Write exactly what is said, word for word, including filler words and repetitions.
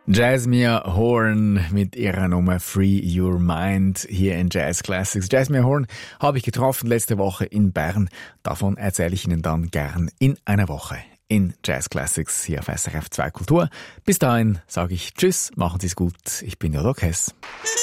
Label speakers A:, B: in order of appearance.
A: Jasmine Horn mit ihrer Nummer Free Your Mind hier in Jazz Classics. Jasmine Horn habe ich getroffen letzte Woche in Bern. Davon erzähle ich Ihnen dann gern in einer Woche in Jazz Classics hier auf S R F zwei Kultur. Bis dahin sage ich Tschüss, machen Sie es gut. Ich bin Jodok Hess.